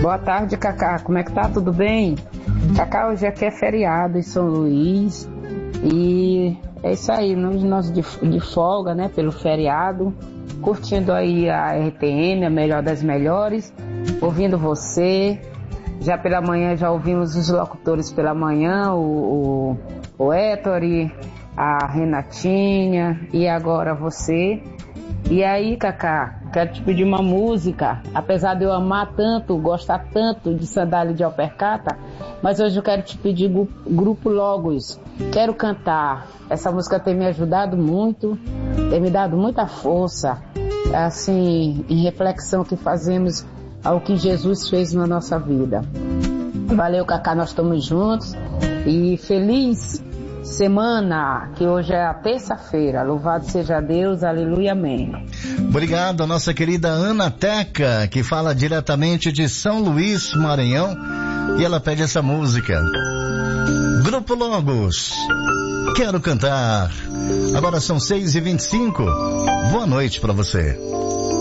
Boa tarde, Cacá. Como é que tá? Tudo bem? Cacá, hoje aqui é feriado em São Luís e é isso aí, nós de folga, né, pelo feriado, curtindo aí a RTM, a melhor das melhores, ouvindo você. Já pela manhã já ouvimos os locutores pela manhã, o Ettore, a Renatinha e agora você. E aí, Cacá, quero te pedir uma música, apesar de eu amar tanto, gostar tanto de Sandália de Alpercata, mas hoje eu quero te pedir Grupo Logos. Quero cantar. Essa música tem me ajudado muito, tem me dado muita força, assim, em reflexão que fazemos ao que Jesus fez na nossa vida. Valeu, Cacá, nós estamos juntos e feliz semana, que hoje é a terça-feira. Louvado seja Deus, aleluia, amém. Obrigado a nossa querida Ana Teca, que fala diretamente de São Luís, Maranhão, e ela pede essa música. Grupo Logos, quero cantar. Agora são 6h25. Boa noite pra você.